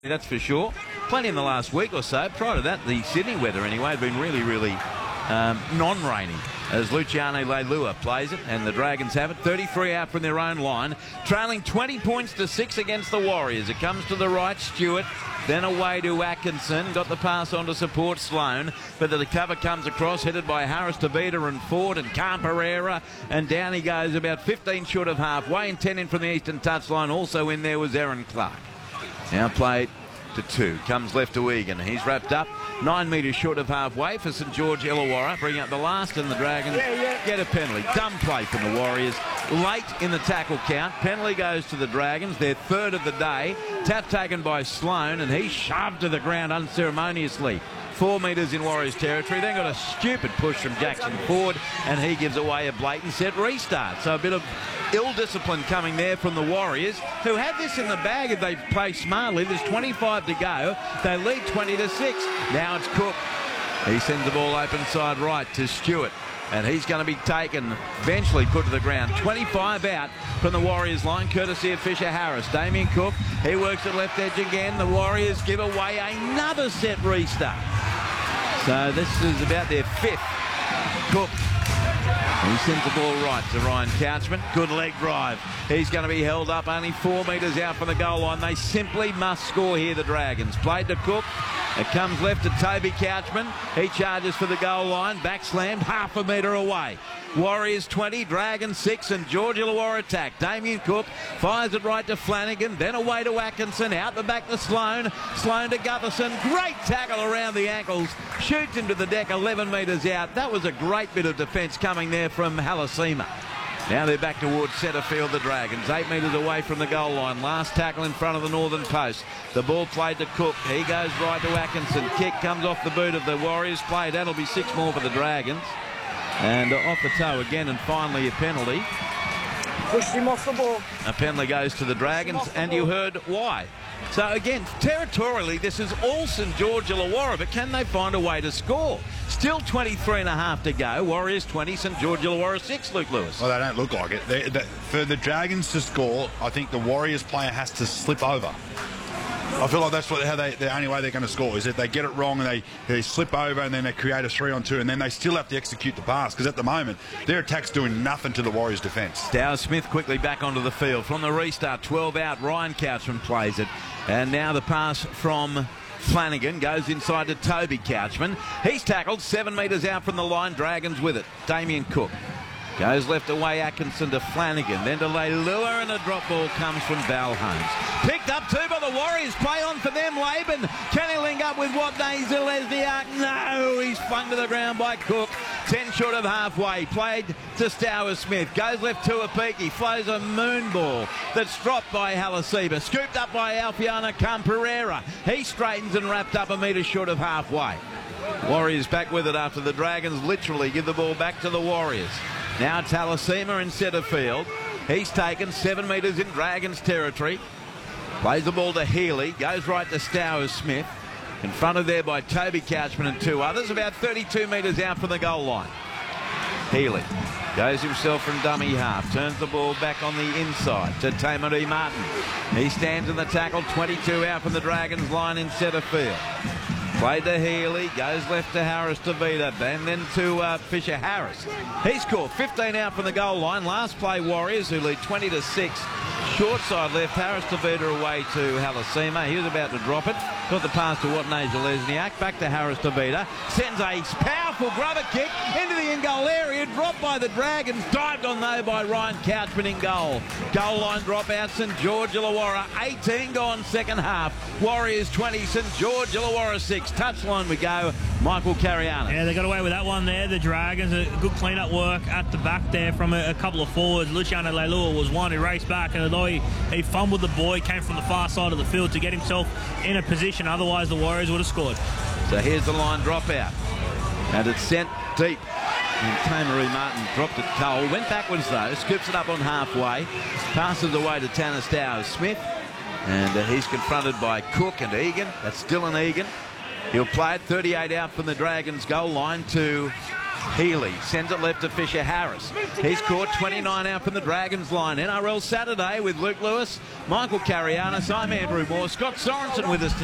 That's for sure. Plenty in the last week or so. Prior to that, the Sydney weather anyway had been really non-rainy as Luciano Leilua plays it, and the Dragons have it. 33 out from their own line, trailing 20 points to 6 against the Warriors. It comes to the right, Stewart, then away to Atkinson. Got the pass on to support Sloan, but the cover comes across, headed by Harris, Tavita and Ford and Camperera, and down he goes about 15 short of halfway, and 10 in from the eastern touchline. Also in there was Aaron Clark. Now played to 2. Comes left to Egan. He's wrapped up 9 metres short of halfway for St George Illawarra. Bring up the last, and the Dragons get a penalty. Dumb play from the Warriors. Late in the tackle count. Penalty goes to the Dragons. Their third of the day. Tap taken by Sloan, and he's shoved to the ground unceremoniously. 4 metres in Warriors territory. Then got a stupid push from Jackson Ford, and he gives away a blatant set restart. So a bit of ill discipline coming there from the Warriors, who had this in the bag if they play smartly. There's 25 to go. They lead 20 to 6. Now it's Cook. He sends the ball open side right to Stewart, and he's going to be taken, eventually put to the ground. 25 out from the Warriors line, courtesy of Fisher Harris. Damien Cook, he works at left edge again. The Warriors give away another set restart. So this is about their 5th. Cook. He sends the ball right to Ryan Couchman. Good leg drive. He's going to be held up only 4 metres out from the goal line. They simply must score here, the Dragons. Played to Cook. It comes left to Toby Couchman. He charges for the goal line. Back slammed half a metre away. Warriors 20, Dragons 6, and George Illawarra attack. Damien Cook fires it right to Flanagan, then away to Atkinson, out the back to Sloan. Sloan to Gutherson. Great tackle around the ankles. Shoots into the deck 11 metres out. That was a great bit of defence coming there from Halasima. Now they're back towards centre field, the Dragons. 8 metres away from the goal line. Last tackle in front of the northern post. The ball played to Cook. He goes right to Atkinson. Kick comes off the boot of the Warriors play. That'll be 6 more for the Dragons. And off the toe again, and finally a penalty. Pushed him off the ball. A penalty goes to the Dragons, and you heard why. So again, territorially, this is all St George Illawarra, but can they find a way to score? Still 23 and a half to go. Warriors 20, St George Illawarra 6, Luke Lewis. Well, they don't look like it. For the Dragons to score, I think the Warriors player has to slip over. I feel like that's the only way they're going to score, is that they get it wrong and they slip over, and then they create a 3-on-2, and then they still have to execute the pass, because at the moment their attack's doing nothing to the Warriors' defence. Dow Smith quickly back onto the field. From the restart, 12 out, Ryan Couchman plays it. And now the pass from Flanagan goes inside to Toby Couchman. He's tackled 7 metres out from the line. Dragons with it. Damien Cook goes left away, Atkinson to Flanagan, then to Leilua, and a drop ball comes from Val Holmes. Picked up too by the Warriors. Play on for them, Laban. Can he link up with Watney Zelezniak? No, he's flung to the ground by Cook. 10 short of halfway. Played to Stower Smith. Goes left to Apiki. Flows a moon ball that's dropped by Halasima. Scooped up by Alfiana Camperera. He straightens and wrapped up a metre short of halfway. Warriors back with it after the Dragons literally give the ball back to the Warriors. Now it's Halasima in centre field. He's taken 7 metres in Dragons territory. Plays the ball to Healy. Goes right to Stower Smith. Confronted there by Toby Couchman and 2 others. About 32 metres out from the goal line. Healy goes himself from dummy half. Turns the ball back on the inside to Tamari Martin. He stands in the tackle. 22 out from the Dragons line in centre field. Played to Healy, goes left to Harris Tavita, and then to Fisher Harris. He's caught 15 out from the goal line. Last play, Warriors, who lead 20 to 6. Short side left, Harris Tavita away to Halasima. He was about to drop it. Got the pass to Watney Zelezniak. Back to Harris Tavita. Sends a powerful grubber kick into the in-goal area. Dropped by the Dragons. Dived on though by Ryan Couchman in goal. Goal line dropout, St George Illawarra. 18 gone second half. Warriors 20, St George Illawarra 6. Touchline we go. Michael Carianis. Yeah, they got away with that one there. The Dragons, a good clean-up work at the back there from a couple of forwards. Luciano Leilua was one who raced back, and although he fumbled the ball, he came from the far side of the field to get himself in a position. Otherwise, the Warriors would have scored. So here's the line dropout. And it's sent deep. And Tamari Martin dropped it cold. Went backwards, though. Scoops it up on halfway. Passes away to Tanner Stower Smith. And he's confronted by Cook and Egan. That's Dylan Egan. He'll play it 38 out from the Dragons goal line to Healy sends it left to Fisher Harris. He's caught 29 out from the Dragons line. NRL Saturday with Luke Lewis, Michael Carianis. I'm Andrew Moore. Scott Sorensen with us tonight.